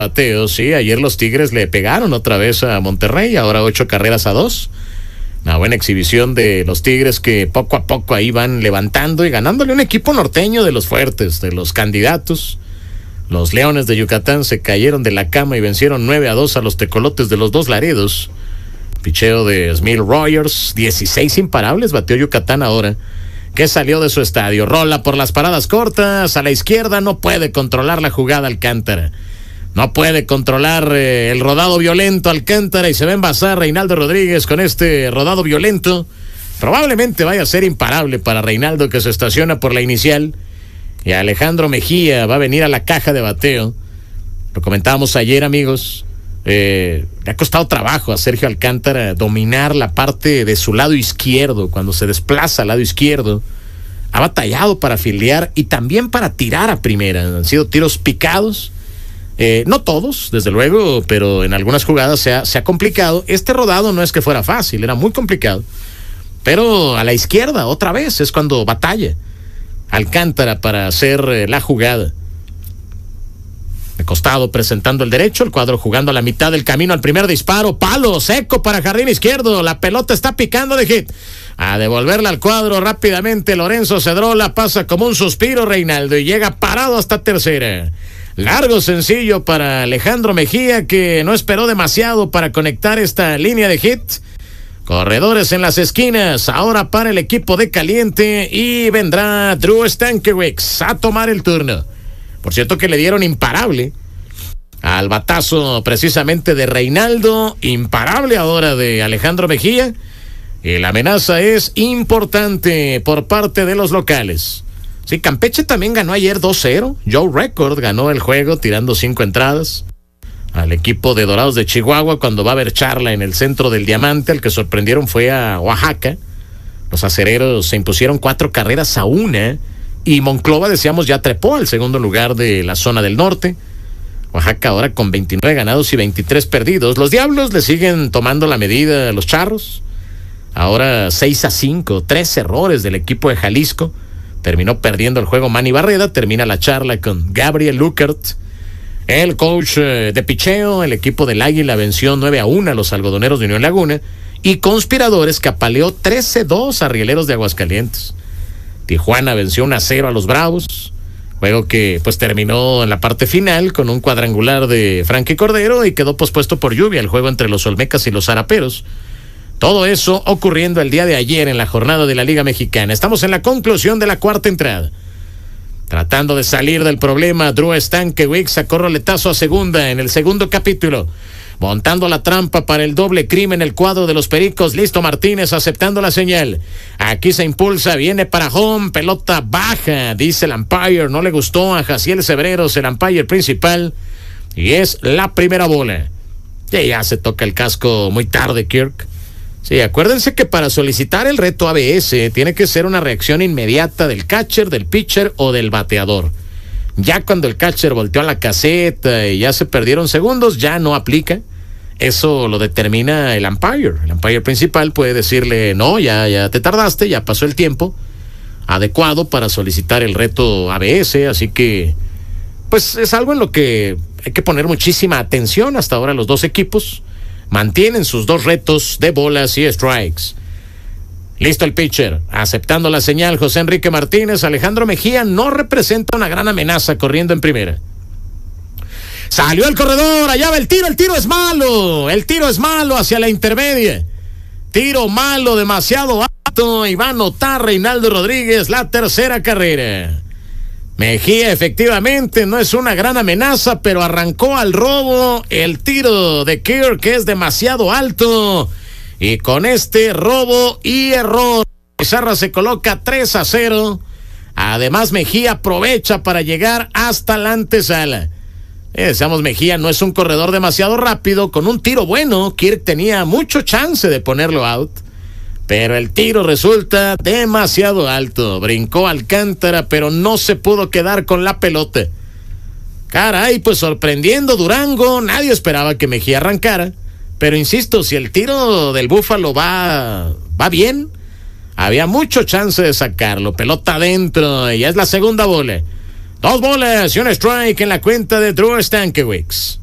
bateo, sí, ayer los Tigres le pegaron otra vez a Monterrey, ahora 8-2. Una buena exhibición de los Tigres que poco a poco ahí van levantando y ganándole un equipo norteño de los fuertes, de los candidatos. Los Leones de Yucatán se cayeron de la cama y vencieron 9-2 a los Tecolotes de los Dos Laredos. Picheo de Smith Rogers, 16 imparables bateó Yucatán ahora, que salió de su estadio. Rola por las paradas cortas, a la izquierda, no puede controlar la jugada Alcántara. No puede controlar el rodado violento Alcántara y se va a envasar Reinaldo Rodríguez con este rodado violento. Probablemente vaya a ser imparable para Reinaldo, que se estaciona por la inicial. Y Alejandro Mejía va a venir a la caja de bateo. Lo comentábamos ayer, amigos. Le ha costado trabajo a Sergio Alcántara dominar la parte de su lado izquierdo. Cuando se desplaza al lado izquierdo, ha batallado para fildear y también para tirar a primera. Han sido tiros picados. No todos, desde luego, pero en algunas jugadas se ha complicado. Este rodado no es que fuera fácil, era muy complicado. Pero a la izquierda, otra vez, es cuando batalla Alcántara para hacer la jugada. De costado presentando el derecho, el cuadro jugando a la mitad del camino al primer disparo. Palo seco para jardín izquierdo. La pelota está picando de hit. A devolverla al cuadro rápidamente. Lorenzo Cedrola pasa como un suspiro Reinaldo y llega parado hasta tercera. Largo sencillo para Alejandro Mejía, que no esperó demasiado para conectar esta línea de hit. Corredores en las esquinas, ahora para el equipo de caliente, y vendrá Drew Stankiewicz a tomar el turno. Por cierto que le dieron imparable al batazo precisamente de Reinaldo, imparable ahora de Alejandro Mejía, y la amenaza es importante por parte de los locales. Sí, Campeche también ganó ayer 2-0. Joe Record ganó el juego tirando 5 entradas al equipo de Dorados de Chihuahua cuando va a haber charla en el centro del Diamante. El que sorprendieron fue a Oaxaca. Los acereros se impusieron 4-1 y Monclova, decíamos, ya trepó al segundo lugar de la zona del norte. Oaxaca ahora con 29 ganados y 23 perdidos. Los Diablos le siguen tomando la medida a los Charros. Ahora 6-5, 3 errores del equipo de Jalisco. Terminó perdiendo el juego Manny Barreda. Termina la charla con Gabriel Luckert, el coach de picheo. El equipo del Águila venció 9-1 a los Algodoneros de Unión Laguna. Y Conspiradores que apaleó 13-2 a Rieleros de Aguascalientes. Tijuana venció 1-0 a los Bravos. Juego que pues terminó en la parte final con un cuadrangular de Frankie Cordero y quedó pospuesto por lluvia el juego entre los Olmecas y los Zaraperos. Todo eso ocurriendo el día de ayer en la jornada de la Liga Mexicana. Estamos en la conclusión de la cuarta entrada. Tratando de salir del problema, Drew Stankiewicz sacó roletazo a segunda en el segundo capítulo. Montando la trampa para el doble crimen, el cuadro de los Pericos. Listo Martínez aceptando la señal. Aquí se impulsa, viene para home, pelota baja, dice el umpire. No le gustó a Jaciel Cebreros, el umpire principal. Y es la primera bola. Y ya se toca el casco muy tarde, Kirk. Sí, acuérdense que para solicitar el reto ABS tiene que ser una reacción inmediata del catcher, del pitcher o del bateador. Ya cuando el catcher volteó a la caseta y ya se perdieron segundos, ya no aplica. Eso lo determina el umpire. El umpire principal puede decirle, no, ya te tardaste, ya pasó el tiempo adecuado para solicitar el reto ABS. Así que, pues es algo en lo que hay que poner muchísima atención. Hasta ahora los dos equipos mantienen sus dos retos de bolas y strikes. Listo el pitcher, aceptando la señal José Enrique Martínez. Alejandro Mejía no representa una gran amenaza corriendo en primera. Salió el corredor, allá va el tiro es malo. El tiro es malo hacia la intermedia. Tiro malo, demasiado alto, y va a anotar Reinaldo Rodríguez la tercera carrera. Mejía efectivamente no es una gran amenaza, pero arrancó al robo. El tiro de Kirk es demasiado alto. Y con este robo y error, Pizarra se coloca 3-0. Además, Mejía aprovecha para llegar hasta la antesala. Decíamos, Mejía no es un corredor demasiado rápido. Con un tiro bueno, Kirk tenía mucho chance de ponerlo out. Pero el tiro resulta demasiado alto. Brincó Alcántara, pero no se pudo quedar con la pelota. Caray, pues sorprendiendo Durango. Nadie esperaba que Mejía arrancara. Pero insisto, si el tiro del Búfalo va bien, había mucho chance de sacarlo. Pelota adentro, y ya es la segunda bola. 2 bolas y un strike en la cuenta de Drew Stankiewicz.